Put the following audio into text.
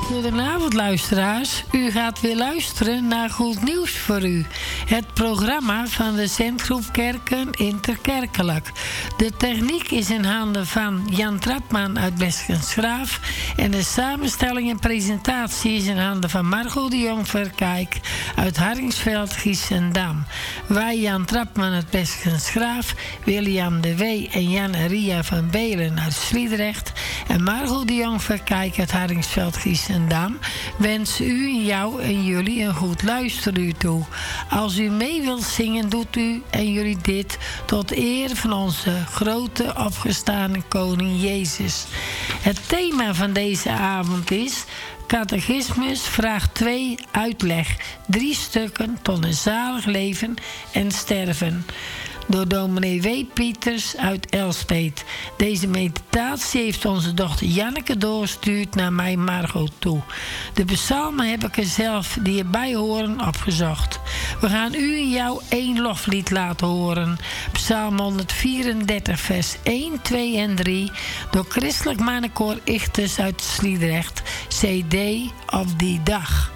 Goedenavond luisteraars. U gaat weer luisteren naar Goed Nieuws voor U. Het programma van de Zendgroep Kerken Interkerkelijk. De techniek is in handen van Jan Trapman uit Beskensgraaf. En de samenstelling en presentatie is in handen van Margot de Jong Verkijk uit Hardingsveld, Giessendam. Wij Jan Trapman uit Beskensgraaf, William de Wee en Jan en Ria van Belen uit Sliedrecht en Margot de Jong Verkijk uit Hardingsveld, Giessendam wens u, jou en jullie een goed luisteruur toe. Als u mee wilt zingen, doet u en jullie dit tot eer van onze grote opgestane koning Jezus. Het thema van deze avond is Catechismus, vraag 2, uitleg. 3 stukken tot een zalig leven en sterven. Door dominee W. Pieters uit Elspeet. Deze meditatie heeft onze dochter Janneke doorgestuurd naar mij Margot toe. De psalmen heb ik er zelf die erbij horen opgezocht. We gaan u en jou 1 loflied laten horen. Psalm 134 vers 1, 2 en 3 door Christelijk Mannenkoor Ichters uit Sliedrecht. CD op die dag.